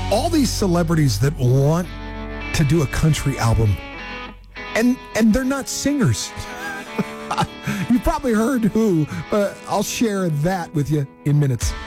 all these celebrities that want to do a country album, and they're not singers. You probably heard who. I'll share that with you in minutes.